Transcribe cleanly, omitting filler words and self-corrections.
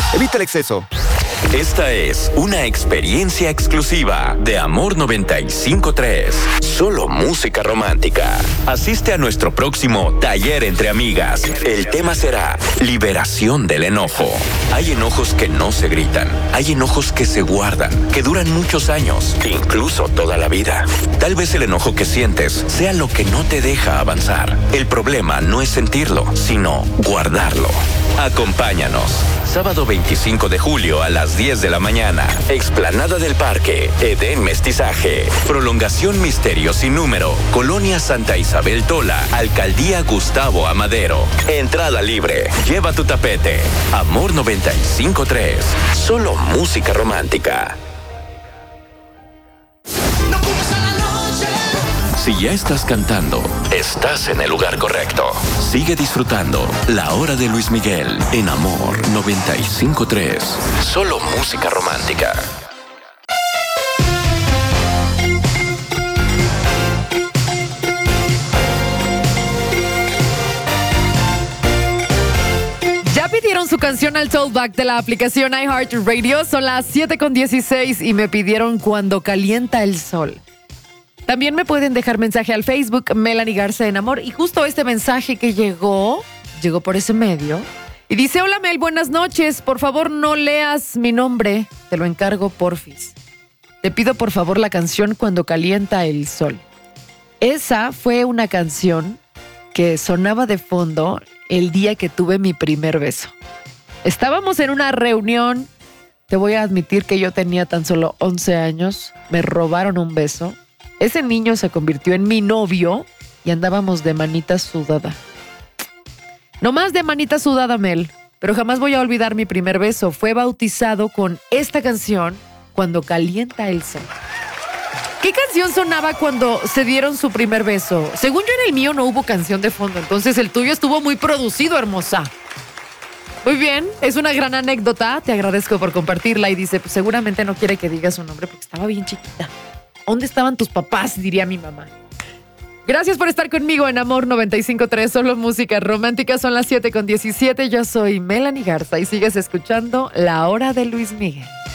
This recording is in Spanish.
Evita el exceso. Esta es una experiencia exclusiva de Amor 95.3. Solo música romántica. Asiste a nuestro próximo taller entre amigas. El tema será liberación del enojo. Hay enojos que no se gritan. Hay enojos que se guardan, que duran muchos años, incluso toda la vida. Tal vez el enojo que sientes sea lo que no te deja avanzar. El problema no es sentirlo, sino guardarlo. Acompáñanos. Sábado 25 de julio a las 10 de la mañana. Explanada del Parque. Edén Mestizaje. Prolongación Misterio sin número. Colonia Santa Isabel Tola. Alcaldía Gustavo Amadero. Entrada libre. Lleva tu tapete. Amor 95.3. Solo música romántica. Si ya estás cantando, estás en el lugar correcto. Sigue disfrutando La Hora de Luis Miguel en Amor 95.3. Solo música romántica. Ya pidieron su canción al Talkback de la aplicación iHeartRadio. Son las 7:16 y me pidieron Cuando Calienta el Sol. También me pueden dejar mensaje al Facebook, Melanie Garza en Amor. Y justo este mensaje que llegó por ese medio. Y dice, hola Mel, buenas noches. Por favor, no leas mi nombre. Te lo encargo, porfis. Te pido por favor la canción Cuando Calienta el Sol. Esa fue una canción que sonaba de fondo el día que tuve mi primer beso. Estábamos en una reunión. Te voy a admitir que yo tenía tan solo 11 años. Me robaron un beso. Ese niño se convirtió en mi novio y andábamos de manita sudada. No más de manita sudada, Mel, pero jamás voy a olvidar mi primer beso. Fue bautizado con esta canción, Cuando Calienta el Sol. ¿Qué canción sonaba cuando se dieron su primer beso? Según yo, en el mío no hubo canción de fondo, entonces el tuyo estuvo muy producido, hermosa. Muy bien, es una gran anécdota, te agradezco por compartirla. Y dice, pues seguramente no quiere que diga su nombre porque estaba bien chiquita. ¿Dónde estaban tus papás?, diría mi mamá. Gracias por estar conmigo en Amor 95.3, solo música romántica. Son las 7:17. Yo soy Melanie Garza y sigues escuchando La Hora de Luis Miguel.